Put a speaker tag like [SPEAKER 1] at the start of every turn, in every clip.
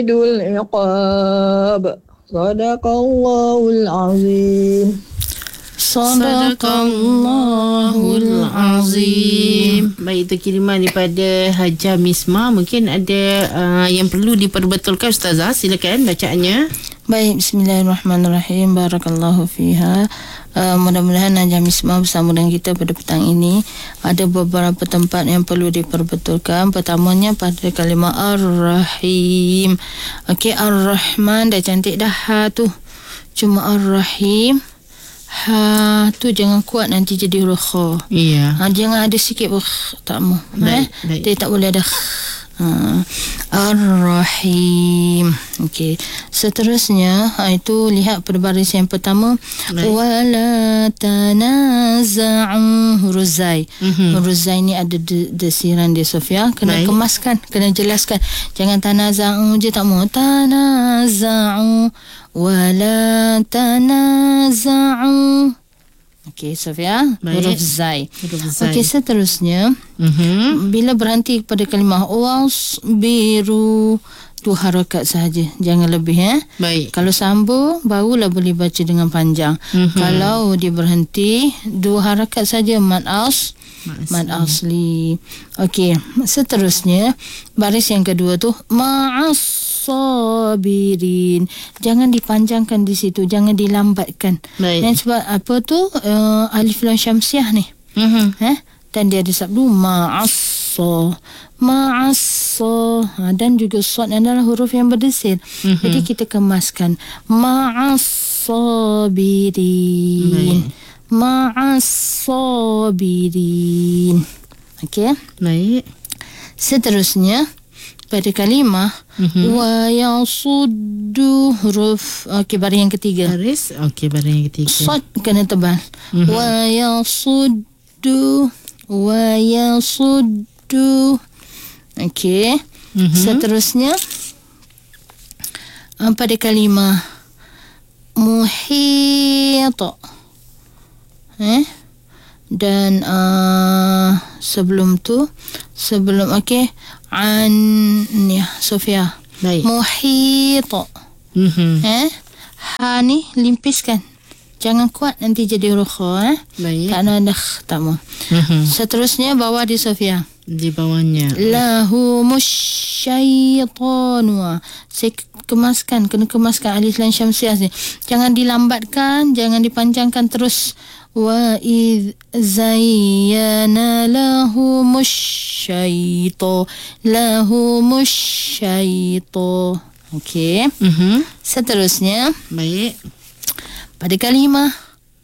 [SPEAKER 1] العقاب صدق الله العظيم.
[SPEAKER 2] Sadaqallahul Azim. Baik, itu kiriman daripada Hajah Misma. Mungkin ada yang perlu diperbetulkan, Ustazah. Silakan bacaannya.
[SPEAKER 3] Baik, bismillahirrahmanirrahim. Barakallahu fiha. Mudah-mudahan Hajah Misma bersama dengan kita pada petang ini. Ada beberapa tempat yang perlu diperbetulkan. Pertamanya pada kalimah Ar-Rahim. Okey, Ar-Rahman dah cantik dah, ha tu. Cuma Ar-Rahim, ha tu jangan kuat, nanti jadi huruf kha.
[SPEAKER 2] Ya.
[SPEAKER 3] Jangan ada sikit tak mau.
[SPEAKER 2] Baik.
[SPEAKER 3] Dia tak boleh ada Ar-Rahim. Okey. Seterusnya itu lihat pada baris yang pertama, wala tanaza'u, huruf zai. Huruf zai ni ada desiran dia, Sofia. Kena kemaskan, kena jelaskan. Jangan tanaza'u je, tak mau. Tanaza'u wala tanaza'u. Okey, Sofia, huruf zai. Okey, seterusnya bila berhenti pada kalimah wasbiru, tu harakat sahaja, jangan lebih.
[SPEAKER 2] Baik.
[SPEAKER 3] Kalau sambung barulah boleh baca dengan panjang. Kalau dia berhenti, dua harakat saja, mad asli. Okey, seterusnya baris yang kedua tu ma'as-sabirin. Jangan dipanjangkan di situ, jangan dilambatkan. Dan sebab apa tu, alif lam syamsiah ni. Dan dia ada sabdu ma'as-sa. Dan juga sad adalah huruf yang berdesir. Jadi kita kemaskan ma'as-sabirin. Ma'as-sabirin. Okey.
[SPEAKER 2] Baik.
[SPEAKER 3] Seterusnya pada kalimah wa yasuddu, huruf baris yang ketiga.
[SPEAKER 2] Baris. Okey, baris yang ketiga.
[SPEAKER 3] Sad kena tebal. Wa yasuddu, wa yasuddu. Okey. Seterusnya pada kalimah muhit. Dan sebelum an ya Sofia.
[SPEAKER 2] Baik.
[SPEAKER 3] Muhit. Ha ni limpiskan, jangan kuat, nanti jadi huruf kha.
[SPEAKER 2] Baik.
[SPEAKER 3] Tak ada tak mau. Seterusnya bawah di Sofia,
[SPEAKER 2] di bawahnya
[SPEAKER 3] lahu musyaitanu. Saya kemaskan, kena kemaskan alif lam syamsiah ni. Jangan dilambatkan, jangan dipanjangkan terus. Wa idh zayyana lahumus syaito. Okey. Seterusnya
[SPEAKER 2] baik,
[SPEAKER 3] pada kalimah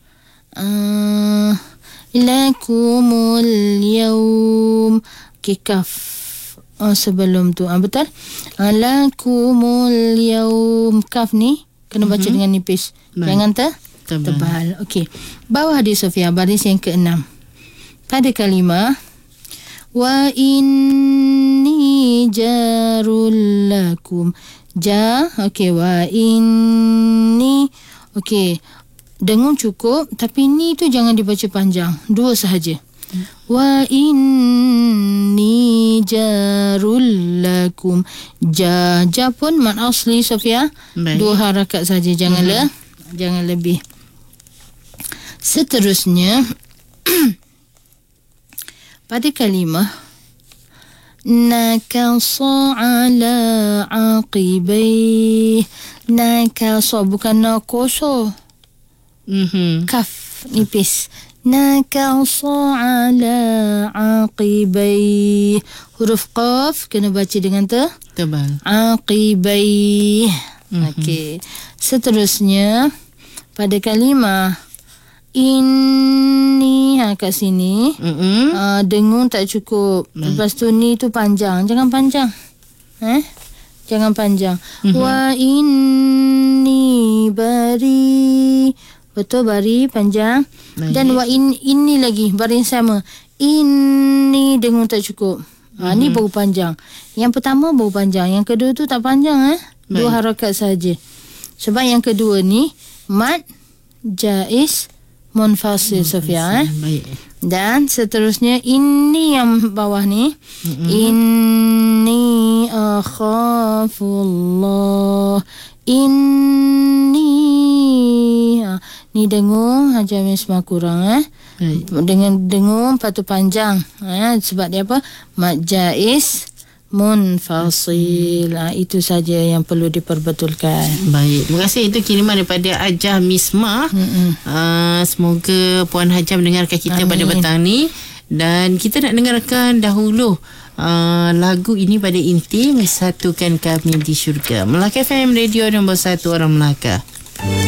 [SPEAKER 3] lakumul yaum, kaf. Sebelum tu betul, lakumul yaum, kaf ni kena baca dengan nipis. Jangan tebal. Okey. Bawah di Sofia baris yang ke-6. Pada kalimah wa inni jarul lakum. Okey, wa inni. Okey. Dengung cukup, tapi ni tu jangan dibaca panjang. Dua sahaja. Wa inni jarul lakum. Ja pun mad asli, Sofia. Dua harakat saja, jangan lebih. Seterusnya pada kalimah nakasa ala aqibai. Nakasa bukan nakoso. Kaf nipis. Nakasa ala aqibai. Huruf qaf kena baca dengan tebal. Aqibai. Okey. Seterusnya pada kalimah ini, kat sini dengung tak cukup. Lepas tu ni tu panjang, jangan panjang. Jangan panjang. Wa inni bari. Betul, bari panjang. Dan wa ini lagi baris sama. Ini dengung tak cukup. Ni baru panjang. Yang pertama baru panjang, yang kedua tu tak panjang. Dua harakat saja. Sebab yang kedua ni mad jaiz munfasil, Sofia. Dan seterusnya ini yang bawah ni. Ini akhafullah. Inni. Ni dengung Haji Misbah kurang dengan dengung patu panjang. Sebab dia apa? Mad jaiz munfasil. Itu saja yang perlu diperbetulkan.
[SPEAKER 2] Baik, terima kasih. Itu kiriman daripada Hajah Misbah. Semoga Puan Hajah mendengarkan kita pada petang ni. Dan kita nak dengarkan dahulu lagu ini pada intim, Satukan Kami di Syurga. Melaka FM, radio nombor 1 orang Melaka.